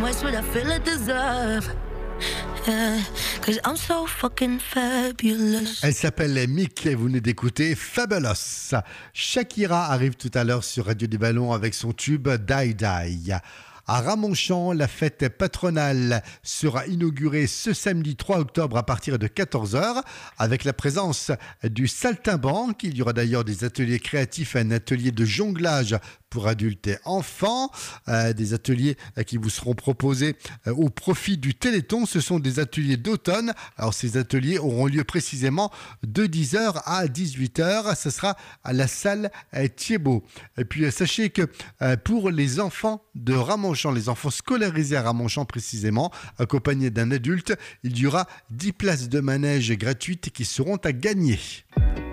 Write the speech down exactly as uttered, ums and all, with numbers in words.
much would I feel I deserve? Yeah, cause I'm so fucking fabulous. Elle s'appelle Mick et vous venez d'écouter Fabulous. Shakira arrive tout à l'heure sur Radio des Ballons avec son tube Die Die. À Ramonchamp, la fête patronale sera inaugurée ce samedi trois octobre à partir de quatorze heures avec la présence du Saltimbanque. Il y aura d'ailleurs des ateliers créatifs, un atelier de jonglage pour adultes et enfants, euh, des ateliers euh, qui vous seront proposés euh, au profit du Téléthon. Ce sont des ateliers d'automne. Alors ces ateliers auront lieu précisément de dix heures à dix-huit heures. Ce sera à la salle euh, Thiebaud. Et puis euh, sachez que euh, pour les enfants de Ramonchamp, les enfants scolarisés à Ramonchamp précisément, accompagnés d'un adulte, il y aura dix places de manège gratuites qui seront à gagner.